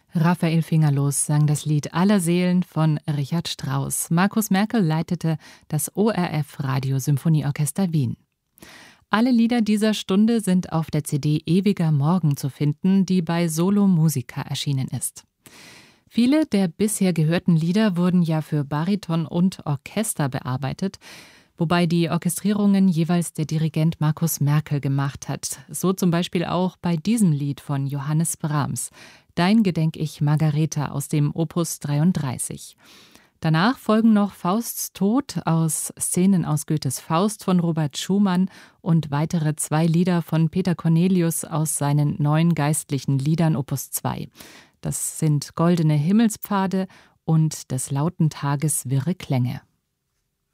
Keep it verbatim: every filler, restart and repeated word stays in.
Raphael Fingerlos sang das Lied Aller Seelen von Richard Strauss. Markus Merkel leitete das O R F Radiosymphonieorchester Wien. Alle Lieder dieser Stunde sind auf der C D Ewiger Morgen zu finden, die bei Solo Musica erschienen ist. Viele der bisher gehörten Lieder wurden ja für Bariton und Orchester bearbeitet, wobei die Orchestrierungen jeweils der Dirigent Markus Merkel gemacht hat. So zum Beispiel auch bei diesem Lied von Johannes Brahms, Dein gedenk ich Margareta aus dem Opus dreiunddreißig. Danach folgen noch Fausts Tod aus Szenen aus Goethes Faust von Robert Schumann und weitere zwei Lieder von Peter Cornelius aus seinen neuen geistlichen Liedern Opus zwei. Das sind Goldene Himmelspfade und Des lauten Tages wirre Klänge.